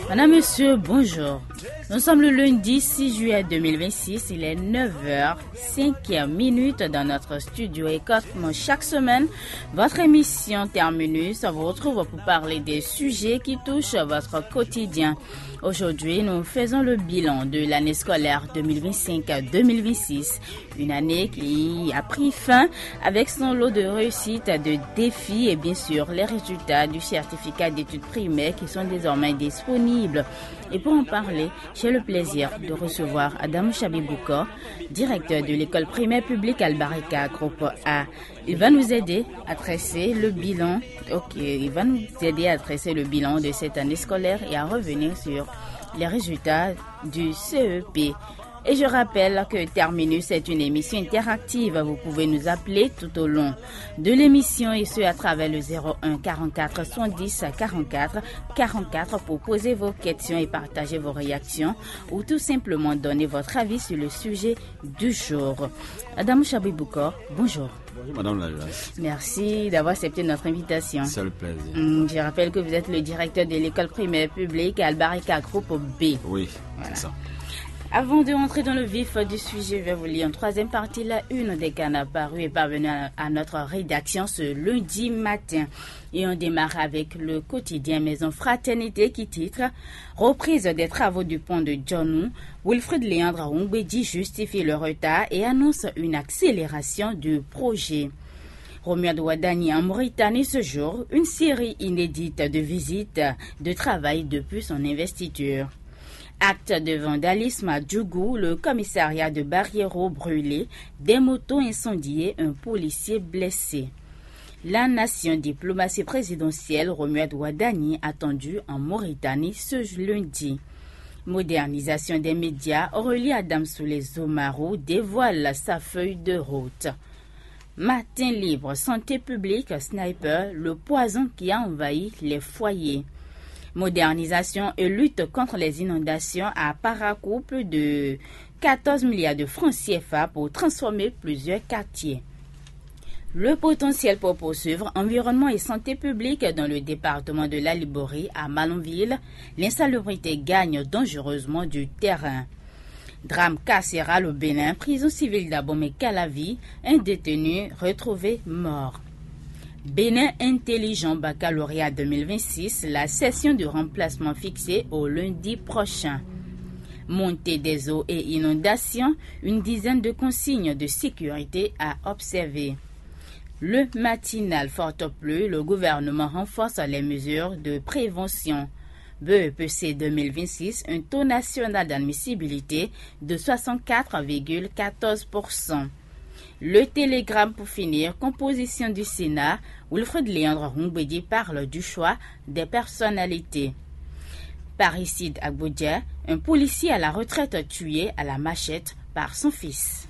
Madame, Monsieur, bonjour. Nous sommes le lundi 6 juillet 2026, il est 9h05 dans notre studio et comme chaque semaine, votre émission Terminus vous retrouve pour parler des sujets qui touchent votre quotidien. Aujourd'hui, nous faisons le bilan de l'année scolaire 2025-2026, une année qui a pris fin avec son lot de réussites, de défis et bien sûr les résultats du certificat d'études primaires qui sont désormais disponibles. Et pour en parler, j'ai le plaisir de recevoir Adam Chabibouko, directeur de l'école primaire publique Albarika, groupe A. Il va nous aider à tracer le bilan. Il va nous aider à tracer le bilan de cette année scolaire et à revenir sur les résultats du CEP. Et je rappelle que Terminus est une émission interactive. Vous pouvez nous appeler tout au long de l'émission et ce à travers le 01 44 70 44 44 pour poser vos questions et partager vos réactions ou tout simplement donner votre avis sur le sujet du jour. Adam Chabibouko, bonjour. Bonjour Madame la Justice. Merci d'avoir accepté notre invitation. C'est le plaisir. Je rappelle que vous êtes le directeur de l'école primaire publique Albarika Groupe B. Oui, voilà. C'est ça. Avant de rentrer dans le vif du sujet, je vais vous lire en troisième partie la une des canaux parus et parvenus à notre rédaction ce lundi matin. Et on démarre avec le quotidien Maison Fraternité qui titre « Reprise des travaux du pont de Djonou ». Wilfried Léandre Ongbedi justifie le retard et annonce une accélération du projet. Romuald Wadani en Mauritanie ce jour, une série inédite de visites de travail depuis son investiture. Acte de vandalisme à Djougou, le commissariat de Barriero brûlé, des motos incendiées, un policier blessé. La nation diplomatie présidentielle Romuald Wadani attendu en Mauritanie ce lundi. Modernisation des médias, Aurélie Adam Soulé Zomaro dévoile sa feuille de route. Matin libre, santé publique, sniper, le poison qui a envahi les foyers. Modernisation et lutte contre les inondations à Parakou, plus de 14 milliards de francs CFA pour transformer plusieurs quartiers. Le potentiel pour poursuivre environnement et santé publique dans le département de la Liborie à Malonville, l'insalubrité gagne dangereusement du terrain. Drame carcéral au Bénin, prison civile d'Abomey-Calavi, un détenu retrouvé mort. Bénin intelligent baccalauréat 2026, la session de remplacement fixée au lundi prochain. Montée des eaux et inondations, une dizaine de consignes de sécurité à observer. Le matinal Fort-Pleu, le gouvernement renforce les mesures de prévention. BEPC 2026, un taux national d'admissibilité de 64,14%. Le télégramme pour finir, composition du Sénat, Wilfried Léandre Ongbedi parle du choix des personnalités. Parricide à Boudia, un policier à la retraite tué à la machette par son fils.